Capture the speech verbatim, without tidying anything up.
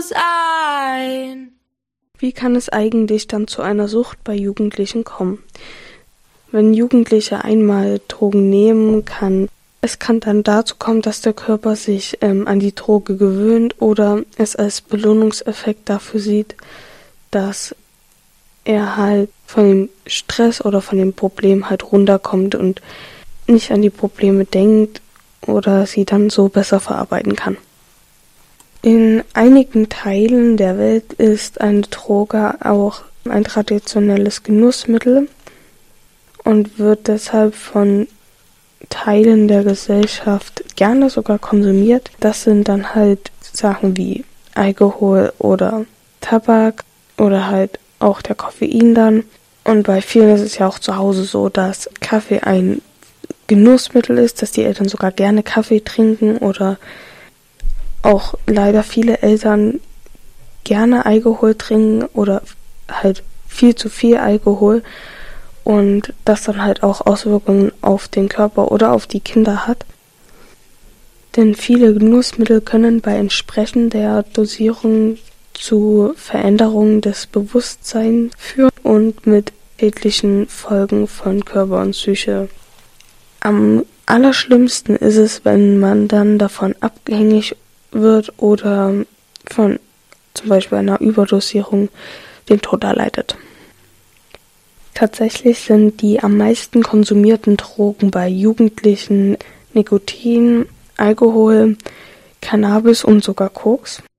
ein. Wie kann es eigentlich dann zu einer Sucht bei Jugendlichen kommen? Wenn Jugendliche einmal Drogen nehmen, kann es kann dann dazu kommen, dass der Körper sich ähm, an die Droge gewöhnt oder es als Belohnungseffekt dafür sieht, dass er halt von dem Stress oder von dem Problem halt runterkommt und nicht an die Probleme denkt oder sie dann so besser verarbeiten kann. In einigen Teilen der Welt ist eine Droge auch ein traditionelles Genussmittel und wird deshalb von Teilen der Gesellschaft gerne sogar konsumiert. Das sind dann halt Sachen wie Alkohol oder Tabak oder halt auch der Koffein dann. Und bei vielen ist es ja auch zu Hause so, dass Kaffee ein Genussmittel ist, dass die Eltern sogar gerne Kaffee trinken oder auch leider viele Eltern gerne Alkohol trinken oder halt viel zu viel Alkohol und das dann halt auch Auswirkungen auf den Körper oder auf die Kinder hat. Denn viele Genussmittel können bei entsprechender Dosierung zu Veränderungen des Bewusstseins führen und mit schädlichen Folgen von Körper und Psyche. Am allerschlimmsten ist es, wenn man dann davon abhängig wird oder von zum Beispiel einer Überdosierung den Tod erleidet. Tatsächlich sind die am meisten konsumierten Drogen bei Jugendlichen Nikotin, Alkohol, Cannabis und sogar Koks.